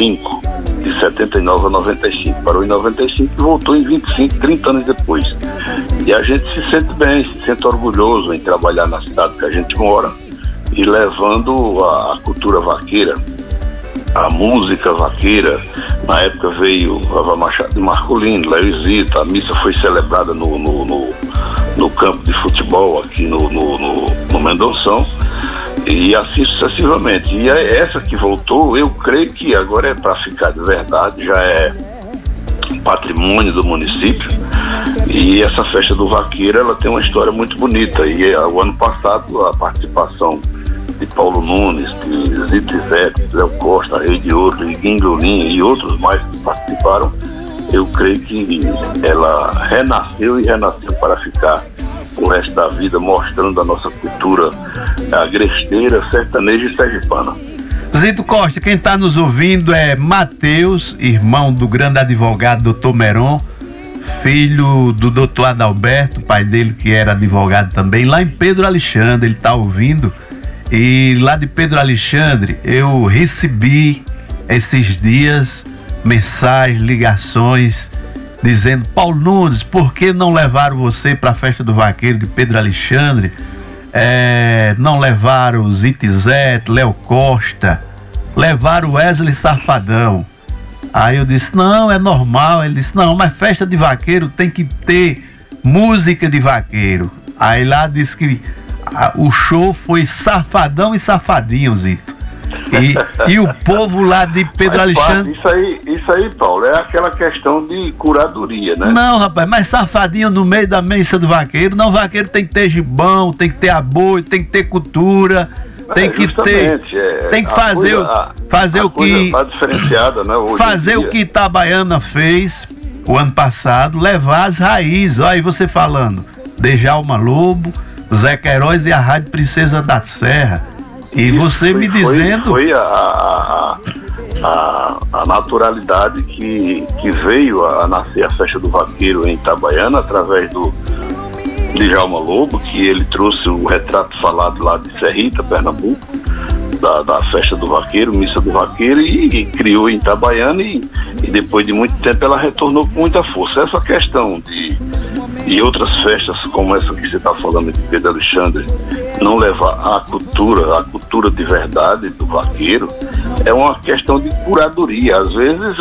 95, de 79 a 95. Parou em 95 e voltou em 25, 30 anos depois. E a gente se sente bem, se sente orgulhoso em trabalhar na cidade que a gente mora e levando a cultura vaqueira, a música vaqueira. Na época veio Ava Machado de Marcolino, Léo Zito, a missa foi celebrada no campo de futebol aqui no Mendonção, e assim sucessivamente. E essa que voltou, eu creio que agora é para ficar de verdade, já é patrimônio do município, e essa festa do vaqueiro, ela tem uma história muito bonita. E o ano passado a participação de Paulo Nunes, de Zito Zete, Léo Costa, Rei de Ouro, Liguinho Linha e outros mais que participaram, eu creio que ela renasceu para ficar o resto da vida, mostrando a nossa cultura agresteira, sertaneja e sergipana. Zito Costa, quem está nos ouvindo é Mateus, irmão do grande advogado Dr. Meron, filho do Dr. Adalberto, pai dele que era advogado também, lá em Pedro Alexandre, ele está ouvindo. E lá de Pedro Alexandre eu recebi esses dias mensagens, ligações dizendo: Paulo Nunes, por que não levaram você para a festa do vaqueiro de Pedro Alexandre? Não levaram o Zito Zete, Léo Costa, levaram o Wesley Safadão. Aí eu disse: não, é normal. Ele disse: não, mas festa de vaqueiro tem que ter música de vaqueiro. Aí lá disse que o show foi Safadão e Safadinho, Zito. E o povo lá de Pedro Alexandre... Isso aí, Paulo, é aquela questão de curadoria, né? Não, rapaz, mas Safadinho no meio da missa do vaqueiro. Não, vaqueiro tem que ter gibão, tem que ter aboio, tem que ter cultura, tem que fazer o que... Tá diferenciada, né? Fazer o que Itabaiana fez o ano passado, levar as raízes. Olha aí você falando, Djalma Lobo, Zé Queiroz e a Rádio Princesa da Serra. E isso você me dizendo... Foi a naturalidade que veio a nascer a Festa do Vaqueiro em Itabaiana, através do Djalma Lobo, que ele trouxe o retrato falado lá de Serrita, Pernambuco, da Festa do Vaqueiro, Missa do Vaqueiro, e criou em Itabaiana, e depois de muito tempo ela retornou com muita força. Essa questão de outras festas como essa que você está falando de Pedro Alexandre não levar a cultura de verdade do vaqueiro, é uma questão de curadoria. Às vezes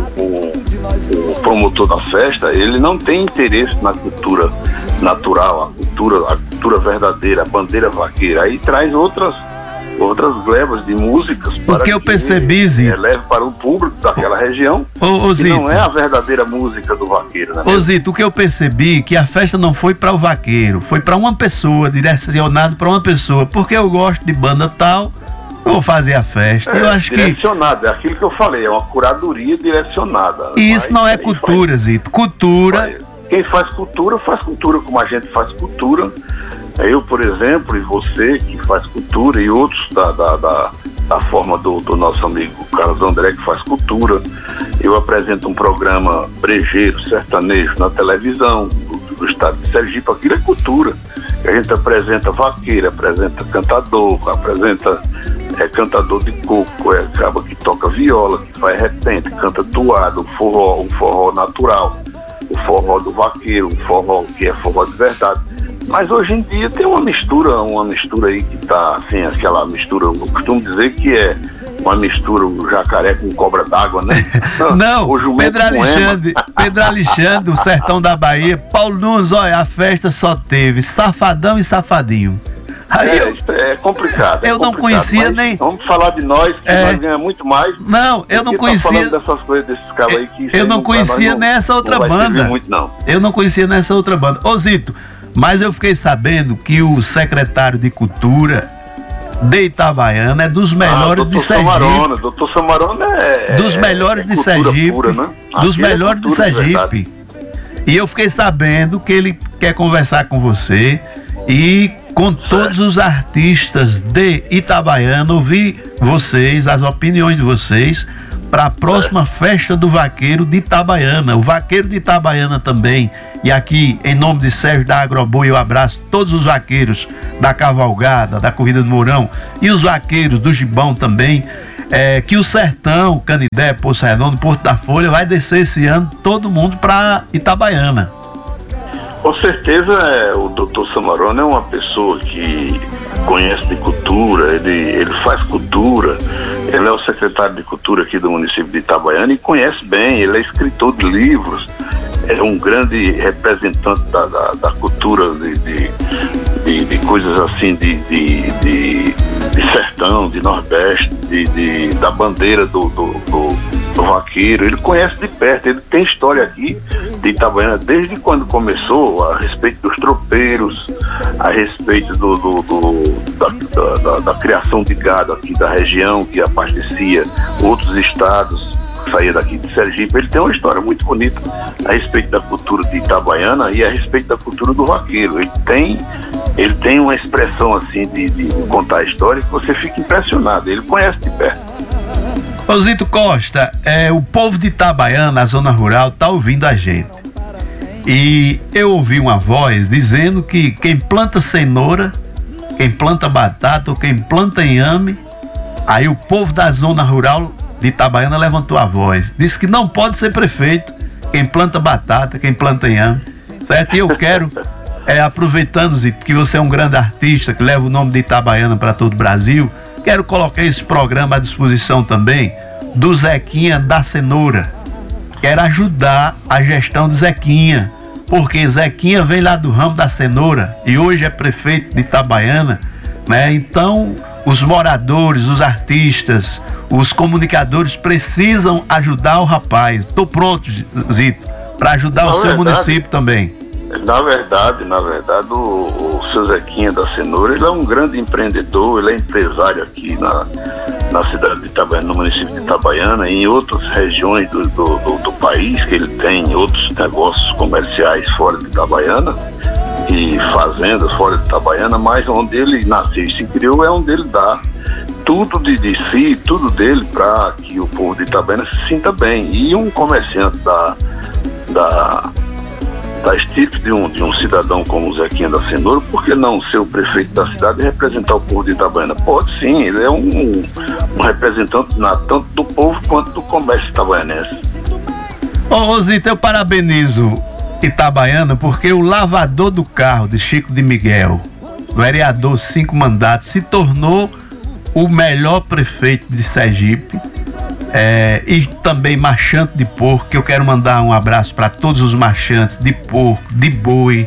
o promotor da festa, ele não tem interesse na cultura natural, a cultura verdadeira, a bandeira vaqueira, aí traz outras glebas de músicas para que eu percebi, Zito, leve para o público daquela região, que Zito, não é a verdadeira música do vaqueiro, né? Zito, o que eu percebi que a festa não foi para o vaqueiro, foi para uma pessoa, direcionado para uma pessoa, porque eu gosto de banda tal, eu vou fazer a festa. Eu acho direcionado, é aquilo que eu falei, é uma curadoria direcionada. E isso não é cultura, Zito. Cultura... Quem faz cultura como a gente faz cultura. Eu, por exemplo, e você que faz cultura, e outros da forma do nosso amigo Carlos André, que faz cultura. Eu apresento um programa brejeiro, sertanejo, na televisão do estado de Sergipe. Aquilo é cultura. A gente apresenta vaqueiro, apresenta cantador, apresenta cantador de coco, acaba que toca viola, que faz repente, canta toada, um forró natural, o forró do vaqueiro, um forró que é forró de verdade. Mas hoje em dia tem uma mistura aí que tá assim, aquela mistura, eu costumo dizer que é uma mistura, o jacaré com cobra d'água, né? Não, Pedro Alexandre, o sertão da Bahia, Paulo Nunes, olha, a festa só teve Safadão e Safadinho. Aí é complicado. Eu não conhecia nem... Vamos falar de nós, que nós ganhamos muito mais. Não, eu não conhecia... dessas coisas, desses caras aí que... Eu não conhecia nessa outra banda. Muito, não. Eu não conhecia nessa outra banda. Ô Zito, mas eu fiquei sabendo que o secretário de Cultura de Itabaiana é dos melhores de Sergipe. Doutor Samarona dos melhores de Sergipe. Pura, né? Dos melhores de Sergipe. E eu fiquei sabendo que ele quer conversar com você e com todos os artistas de Itabaiana, ouvir vocês, as opiniões de vocês, para a próxima festa do vaqueiro de Itabaiana. O vaqueiro de Itabaiana também. E aqui, em nome de Sérgio da Agroboi, eu abraço todos os vaqueiros da Cavalgada, da Corrida do Mourão e os vaqueiros do Gibão também. Que o Sertão, Canidé, Poço Redondo, Porto da Folha vai descer esse ano todo mundo para Itabaiana. Com certeza, o Dr. Samarone é uma pessoa que conhece de cultura, ele faz cultura, ele é o secretário de cultura aqui do município de Itabaiana e conhece bem, ele é escritor de livros, é um grande representante da cultura de coisas assim, de sertão, de nordeste, da bandeira do vaqueiro. Ele conhece de perto, ele tem história aqui de Itabaiana desde quando começou, a respeito dos tropeiros, a respeito da criação de gado aqui da região, que abastecia outros estados, saía daqui de Sergipe. Ele tem uma história muito bonita a respeito da cultura de Itabaiana e a respeito da cultura do vaqueiro. Ele tem uma expressão assim de contar a história que você fica impressionado. Ele conhece de perto. Zito Costa, o povo de Itabaiana, a zona rural, tá ouvindo a gente. E eu ouvi uma voz dizendo que quem planta cenoura, quem planta batata ou quem planta inhame, aí o povo da zona rural de Itabaiana levantou a voz. Disse que não pode ser prefeito quem planta batata, quem planta inhame, certo? E eu quero, aproveitando, Zito, que você é um grande artista, que leva o nome de Itabaiana para todo o Brasil, quero colocar esse programa à disposição também do Zequinha da Cenoura. Quero ajudar a gestão de Zequinha, porque Zequinha vem lá do ramo da cenoura e hoje é prefeito de Itabaiana, né? Então, os moradores, os artistas, os comunicadores precisam ajudar o rapaz. Estou pronto, Zito, para ajudar o seu município também. Na verdade, o seu Zequinha da Cenoura, ele é um grande empreendedor, ele é empresário aqui na cidade de Itabaiana, no município de Itabaiana e em outras regiões do país, que ele tem outros negócios comerciais fora de Itabaiana e fazendas fora de Itabaiana, mas onde ele nasceu e se criou é onde ele dá tudo de si, tudo dele, para que o povo de Itabaiana se sinta bem. E um comerciante da estipe de um cidadão como o Zequinha da Cenoura, por que não ser o prefeito da cidade e representar o povo de Itabaiana? Pode sim, ele é um representante tanto do povo quanto do comércio itabaianense. Zito, eu parabenizo Itabaiana porque o lavador do carro de Chico de Miguel, vereador 5 mandatos, se tornou o melhor prefeito de Sergipe. E também marchante de porco, que eu quero mandar um abraço para todos os marchantes de porco, de boi,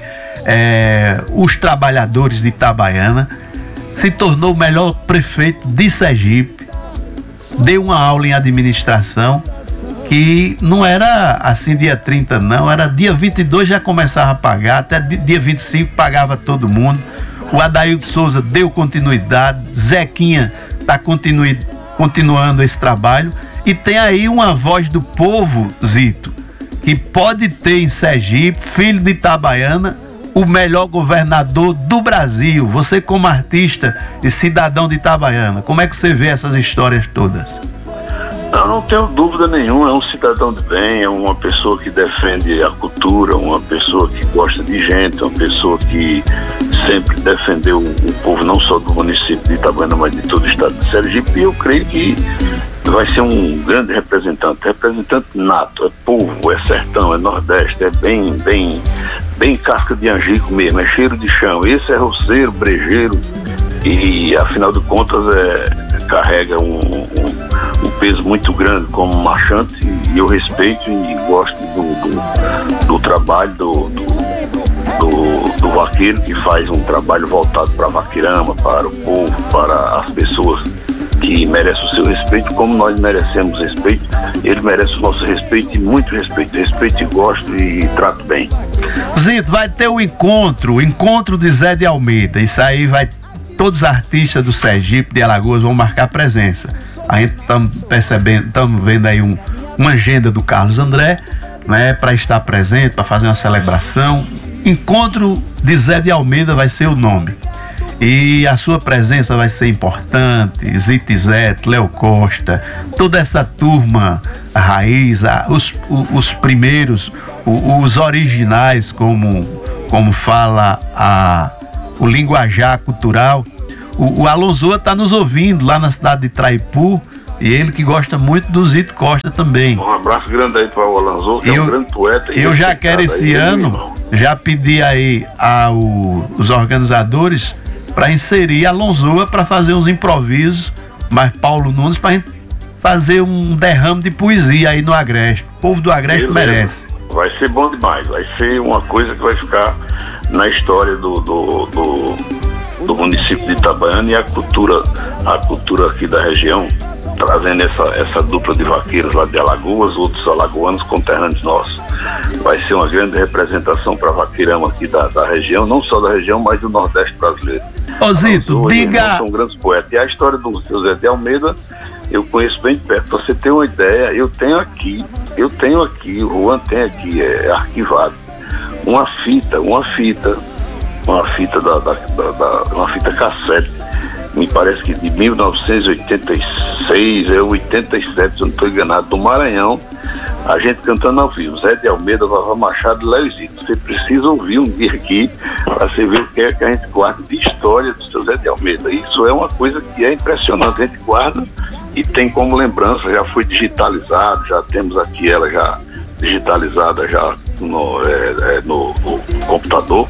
os trabalhadores de Itabaiana. Se tornou o melhor prefeito de Sergipe, deu uma aula em administração que não era assim dia 30 não, era dia 22 já começava a pagar, até dia 25 pagava todo mundo. O Adaildo Souza deu continuidade, Zequinha está continuando esse trabalho. E tem aí uma voz do povo, Zito, que pode ter em Sergipe, filho de Itabaiana, o melhor governador do Brasil. Você como artista e cidadão de Itabaiana, como é que você vê essas histórias todas? Não tenho dúvida nenhuma, é um cidadão de bem, é uma pessoa que defende a cultura, uma pessoa que gosta de gente, uma pessoa que sempre defendeu o povo não só do município de Itabaiana, mas de todo o estado de Sergipe. E eu creio que vai ser um grande representante nato, é povo, é sertão, é nordeste, é bem casca de angico mesmo, é cheiro de chão. Esse é roceiro, brejeiro e afinal de contas carrega um peso muito grande como marchante, e eu respeito e gosto do trabalho do vaqueiro, que faz um trabalho voltado para a vaqueirama, para o povo, para as pessoas que merecem o seu respeito, como nós merecemos respeito. Ele merece o nosso respeito e muito respeito e gosto e trato bem. Zito, vai ter o encontro de Zé de Almeida. Isso aí todos os artistas do Sergipe, de Alagoas, vão marcar presença. A gente estamos vendo aí uma agenda do Carlos André, né, para estar presente, para fazer uma celebração. Encontro de Zé de Almeida vai ser o nome. e a sua presença vai ser importante. Zito Zete, Léo Costa, toda essa turma raiz, os primeiros, os originais, como fala o linguajar cultural. O Alonso está nos ouvindo lá na cidade de Traipu, e ele que gosta muito do Zito Costa também. Um abraço grande aí para o Alonso, que é um grande poeta. Eu já quero esse ano, já pedi aí aos organizadores para inserir Alonso para fazer uns improvisos, mas Paulo Nunes para gente fazer um derrame de poesia aí no Agreste. O povo do Agreste merece. Vai ser bom demais, vai ser uma coisa que vai ficar na história do município de Itabaiana, e a cultura aqui da região, trazendo essa dupla de vaqueiros lá de Alagoas, outros alagoanos conterrâneos nossos. Vai ser uma grande representação para vaqueirão aqui da região, não só da região, mas do Nordeste brasileiro. Ô Zito, diga... São grandes poetas. E a história do seu Zé de Almeida eu conheço bem de perto. Pra você ter uma ideia, eu tenho aqui, o Juan tem aqui, arquivado, uma fita cassete, me parece que de 1986, 87, se eu não estou enganado, do Maranhão, a gente cantando ao vivo, Zé de Almeida, Vavá Machado e Léo Zito. Você precisa ouvir um dia aqui para você ver o que é que a gente guarda de história do seu Zé de Almeida. Isso é uma coisa que é impressionante, a gente guarda e tem como lembrança, já foi digitalizado, já temos aqui ela já digitalizada já no computador,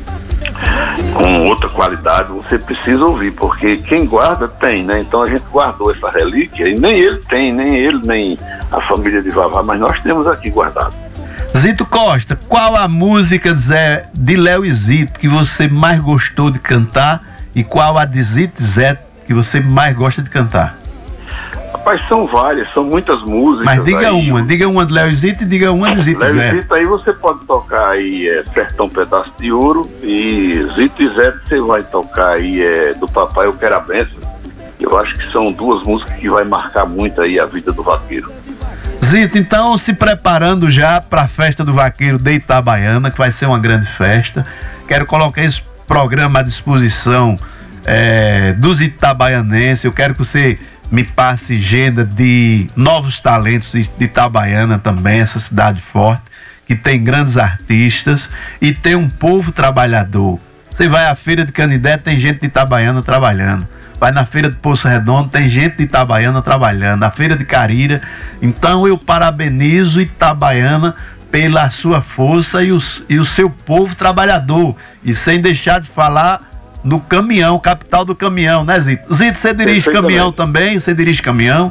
com outra qualidade. Você precisa ouvir, porque quem guarda tem, né? Então a gente guardou essa relíquia e nem ele tem, nem a família de Vavá, mas nós temos aqui guardado. Zito Costa, qual a música de Léo e Zito que você mais gostou de cantar, e qual a de Zito Zé que você mais gosta de cantar? Rapaz, são várias, são muitas músicas. Mas diga uma de Léo e Zito e diga uma de Zito Zé. Léo e Zito aí você pode tocar aí Sertão Pedaço de Ouro, e Zito e Zé você vai tocar aí do Papai Eu Quero a Bênção. Eu acho que são duas músicas que vai marcar muito aí a vida do vaqueiro. Zito, então se preparando já para a festa do vaqueiro de Itabaiana, que vai ser uma grande festa. Quero colocar esse programa à disposição dos itabaianenses. Eu quero que você me passe agenda de novos talentos de Itabaiana também, essa cidade forte, que tem grandes artistas e tem um povo trabalhador. Você vai à Feira de Canindé, tem gente de Itabaiana trabalhando. Vai na Feira de Poço Redondo, tem gente de Itabaiana trabalhando. Na Feira de Carira. Então eu parabenizo Itabaiana pela sua força e o seu povo trabalhador. E sem deixar de falar no caminhão, capital do caminhão, né, Zito? Zito, você dirige caminhão também? Você dirige caminhão?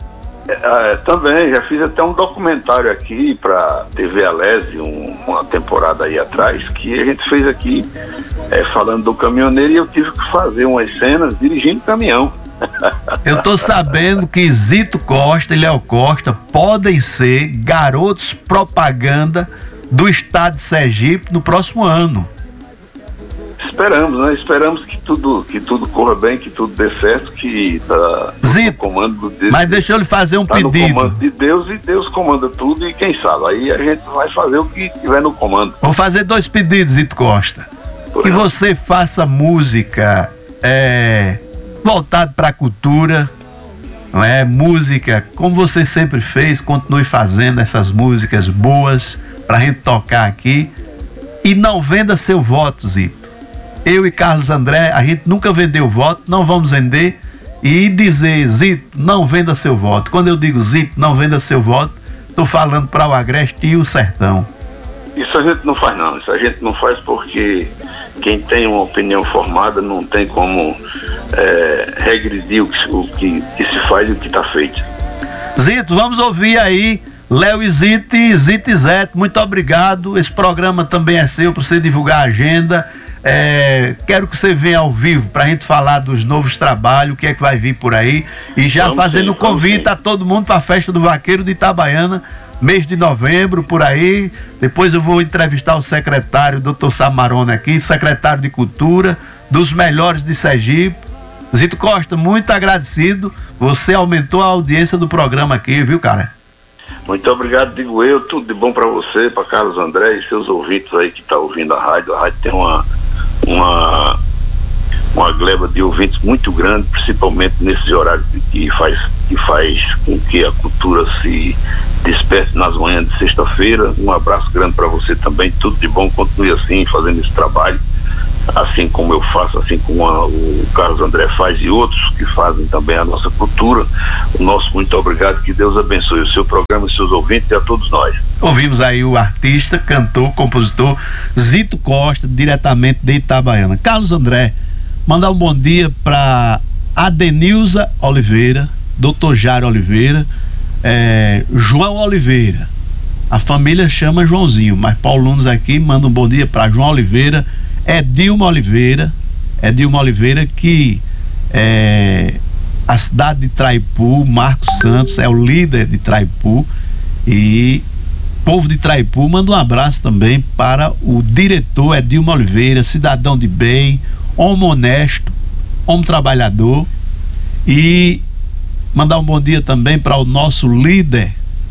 Também, já fiz até um documentário aqui para TV Alese, uma temporada aí atrás, que a gente fez aqui falando do caminhoneiro, e eu tive que fazer umas cenas dirigindo caminhão. Eu tô sabendo que Zito Costa e Léo Costa podem ser garotos propaganda do estado de Sergipe no próximo ano. Esperamos, né? Esperamos que tudo corra bem, que tudo dê certo, que tá no comando de Deus. Mas deixa eu lhe fazer um pedido. No comando de Deus, e Deus comanda tudo, e quem sabe, aí a gente vai fazer o que tiver no comando. Vou fazer 2 pedidos, Zito Costa. Que você faça música voltada para a cultura, não é? Música como você sempre fez, continue fazendo essas músicas boas pra gente tocar aqui, e não venda seu voto, Zito. Eu e Carlos André, a gente nunca vendeu voto, não vamos vender. E dizer, Zito, não venda seu voto. Quando eu digo Zito, não venda seu voto, estou falando para o Agreste e o Sertão. Isso a gente não faz, não. Isso a gente não faz porque quem tem uma opinião formada não tem como regredir o que se faz e o que está feito. Zito, vamos ouvir aí Léo e Zito e Zito e Zé. Muito obrigado. Esse programa também é seu para você divulgar a agenda. Quero que você venha ao vivo para a gente falar dos novos trabalhos, o que é que vai vir por aí, e já fazendo convite a todo mundo para a festa do Vaqueiro de Itabaiana, mês de novembro, por aí. Depois eu vou entrevistar o secretário, Dr. Samarone aqui, secretário de Cultura, dos melhores de Sergipe. Zito Costa, muito agradecido, você aumentou a audiência do programa aqui, viu, cara? Muito obrigado, digo eu, tudo de bom para você, para Carlos André e seus ouvintes aí que estão ouvindo a rádio. A rádio tem uma gleba de ouvintes muito grande, principalmente nesses horários que faz com que a cultura se desperte nas manhãs de sexta-feira. Um abraço grande para você também, tudo de bom, continue assim, fazendo esse trabalho, assim como eu faço, assim como o Carlos André faz e outros que fazem também a nossa cultura. O nosso muito obrigado, que Deus abençoe o seu programa e seus ouvintes e a todos nós. Ouvimos aí o artista, cantor, compositor Zito Costa, diretamente de Itabaiana. Carlos André, mandar um bom dia para Adenilza Oliveira, Dr. Jairo Oliveira, João Oliveira. A família chama Joãozinho, mas Paulo Nunes aqui manda um bom dia para João Oliveira, Edilma Oliveira, que a cidade de Traipu, Marcos Santos é o líder de Traipu, e o povo de Traipu manda um abraço também para o diretor Edilma Oliveira, cidadão de bem, homem honesto, homem trabalhador, e mandar um bom dia também para o nosso líder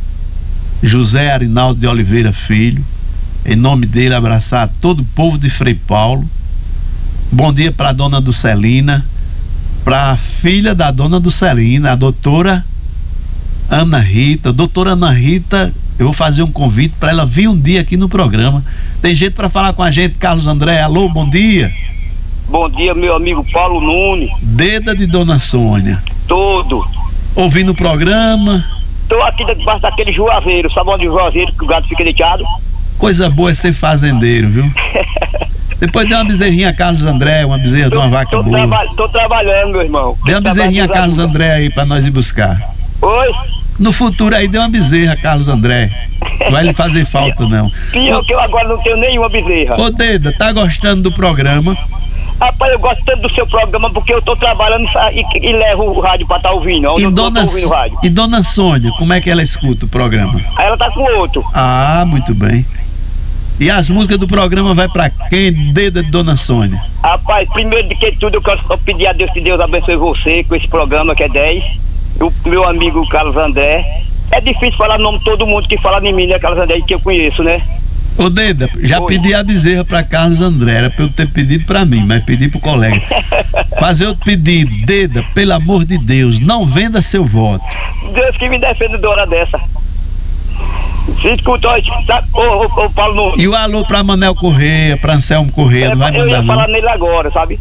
José Arinaldo de Oliveira Filho, em nome dele abraçar todo o povo de Frei Paulo. Bom dia para a dona Dulcelina, para a filha da dona Dulcelina, a doutora Ana Rita. Doutora Ana Rita, eu vou fazer um convite para ela vir um dia aqui no programa. Tem gente para falar com a gente. Carlos André, alô, bom dia. Bom dia, meu amigo Paulo Nunes. Deda de Dona Sônia. Todo. Ouvindo o programa. Tô aqui debaixo daquele juazeiro, sabe onde o juazeiro que o gado fica deitado? Coisa boa é ser fazendeiro, viu? Depois dê uma bezerrinha a Carlos André, uma bezerra de uma vaca boa. Tô trabalhando, meu irmão. Dê uma bezerrinha a Carlos André aí pra nós ir buscar. Oi? No futuro aí dê uma bezerra a Carlos André. Não vai lhe fazer falta, não. Pior que eu agora não tenho nenhuma bezerra. Ô Deda, tá gostando do programa? Rapaz, eu gosto tanto do seu programa porque eu tô trabalhando e levo o rádio pra estar ouvindo. E dona Sônia, como é que ela escuta o programa? Aí ela tá com outro. Ah, muito bem. E as músicas do programa vai pra quem? Deda de Dona Sônia? Rapaz, primeiro de que tudo eu quero pedir a Deus que Deus abençoe você com esse programa que é 10. O meu amigo Carlos André. É difícil falar o nome de todo mundo que fala em mim, né, Carlos André, que eu conheço, né? Ô Deda, já Oi. Pedi a bezerra pra Carlos André, era pra eu ter pedido pra mim, mas pedi pro colega. Fazer outro pedido, Deda, pelo amor de Deus, não venda seu voto. Deus que me defenda de hora dessa. Se escutou, sabe? Ô Paulo Nunes. E o alô pra Manel Correia, pra Anselmo Correia, não vai mandar não? Eu ia falar nele agora, sabe?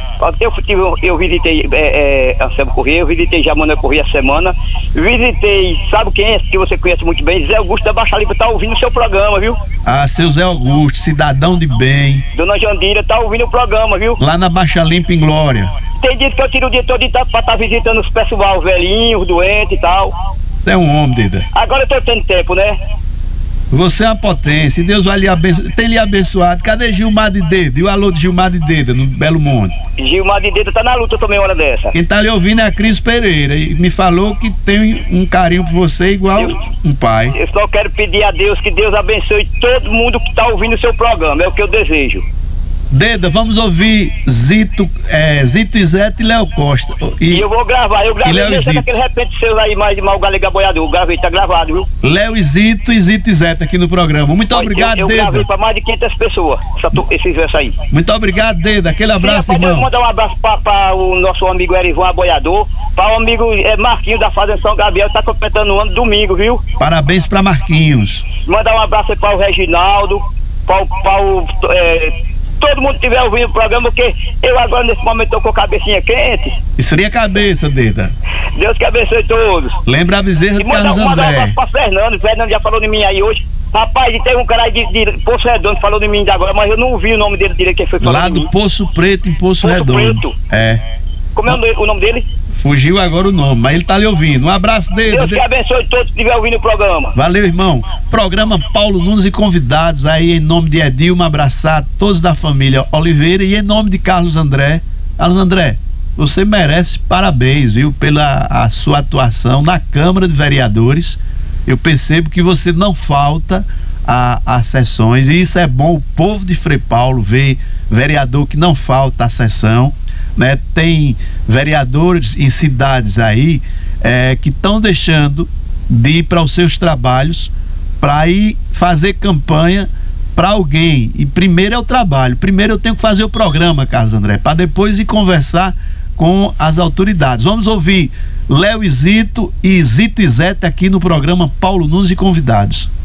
Eu visitei Anselmo Correia, eu visitei já Manel Correia essa semana, visitei, sabe quem é, que você conhece muito bem? Zé Augusto da Baixa Livre, tá ouvindo o seu programa, viu? Ah, seu Zé Augusto, cidadão de bem. Dona Jandira tá ouvindo o programa, viu? Lá na Baixa Limpa em Glória. Tem dias que eu tiro o dia todo pra estar visitando os pessoal velhinhos, doentes e tal. Você é um homem, Deda. Agora eu tô tendo tempo, né? Você é uma potência, Deus vai lhe abençoar, tem lhe abençoado. Cadê Gilmar de Deda? E o alô de Gilmar de Deda, no Belo Monte? Gilmar de Deda tá na luta também, hora dessa. Quem tá lhe ouvindo é a Cris Pereira, e me falou que tem um carinho por você igual um pai. Eu só quero pedir a Deus que Deus abençoe todo mundo que tá ouvindo o seu programa, é o que eu desejo. Deda, vamos ouvir Zito Izete e Léo Costa. E eu vou gravar, deixando aquele repente seu aí, mais mal galega boiador, eu gravei, tá gravado, viu? Léo e Zito Izete aqui no programa. Muito obrigado, eu Deda. Eu gravei pra mais de 500 pessoas, esses versos aí. Muito obrigado, Deda, aquele abraço, irmão. Eu mandar um abraço pra o nosso amigo Erivan Aboiador, para o amigo Marquinhos da Fazenda São Gabriel, tá completando o ano domingo, viu? Parabéns pra Marquinhos. Mandar um abraço aí para o Reginaldo, todo mundo que estiver ouvindo o programa, porque eu agora nesse momento tô com a cabecinha quente. Esfria a cabeça, Deda. Deus que abençoe todos. Lembra a bezerra de Carlos André. Manda um abraço pra Fernando já falou de mim aí hoje. Rapaz, e teve um cara aí de Poço Redondo que falou de mim ainda agora, mas eu não ouvi o nome dele direito, quem foi falar. Lá do Poço Preto, em Poço Redondo. Preto. É. Como é o nome dele? Fugiu agora o nome, mas ele tá lhe ouvindo. Um abraço, Deda. Deus que abençoe todos que estiver ouvindo o programa. Valeu, irmão. Programa Paulo Nunes e convidados aí em nome de Edilma, abraçar todos da família Oliveira e em nome de Carlos André. Carlos André, você merece parabéns, viu, pela a sua atuação na Câmara de Vereadores. Eu percebo que você não falta a sessões e isso é bom. O povo de Frei Paulo vê vereador que não falta a sessão. Né? Tem vereadores em cidades aí que estão deixando de ir para os seus trabalhos para ir fazer campanha para alguém, e primeiro é o trabalho. Primeiro eu tenho que fazer o programa, Carlos André, para depois ir conversar com as autoridades. Vamos ouvir Léo e Zito e Zito e Zete aqui no programa Paulo Nunes e Convidados.